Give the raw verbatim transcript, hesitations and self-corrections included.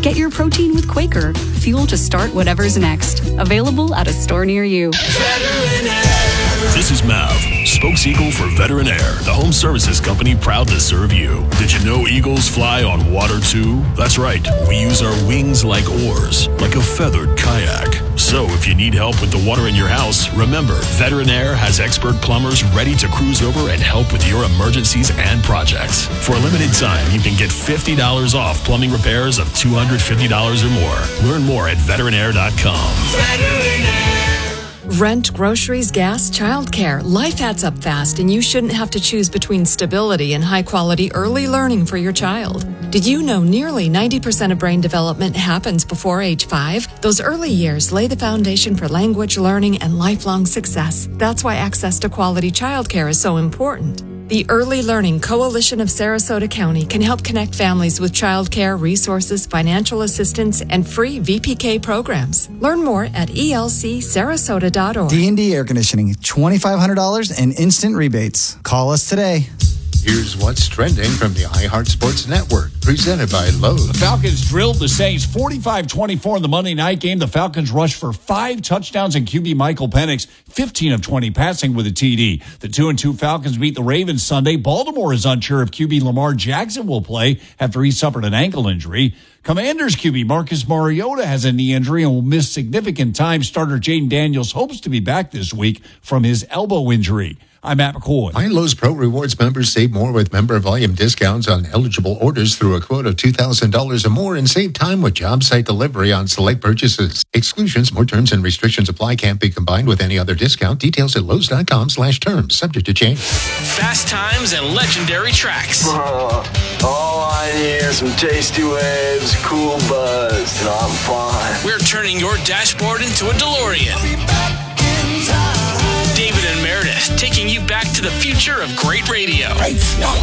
Get your protein with Quaker, fuel to start whatever's next. Available at a store near you. This is Mav, spokes eagle for Veteran Air, the home services company proud to serve you. Did you know eagles fly on water too? That's right, we use our wings like oars, like a feathered kayak. So if you need help with the water in your house, remember, Veteran Air has expert plumbers ready to cruise over and help with your emergencies and projects. For a limited time, you can get fifty dollars off plumbing repairs of two hundred fifty dollars or more. Learn more at veteran air dot com. Veteran Air. Rent, groceries, gas, childcare. Life adds up fast, and you shouldn't have to choose between stability and high-quality early learning for your child. Did you know nearly ninety percent of brain development happens before age five? Those early years lay the foundation for language learning and lifelong success. That's why access to quality childcare is so important. The Early Learning Coalition of Sarasota County can help connect families with childcare, resources, financial assistance, and free V P K programs. Learn more at E L C sarasota dot org. D and D Air Conditioning, twenty-five hundred dollars and instant rebates. Call us today. Here's what's trending from the iHeart Sports Network, presented by Lowe's. The Falcons drilled the Saints forty-five twenty-four in the Monday night game. The Falcons rushed for five touchdowns, and Q B Michael Penix, fifteen of twenty passing with a T D. The two and two Falcons beat the Ravens Sunday. Baltimore is unsure if Q B Lamar Jackson will play after he suffered an ankle injury. Commanders Q B Marcus Mariota has a knee injury and will miss significant time. Starter Jaden Daniels hopes to be back this week from his elbow injury. I'm Matt McCoy. Find Lowe's Pro Rewards members save more with member volume discounts on eligible orders through a quote of two thousand dollars or more, and save time with job site delivery on select purchases. Exclusions, more terms and restrictions apply. Can't be combined with any other discount. Details at lowes dot com slash terms. Subject to change. Fast times and legendary tracks. Uh, all I need are some tasty waves, cool buzz, and I'm fine. We're turning your dashboard into a DeLorean. David and Meredith taking you back to the future of great radio. Right now.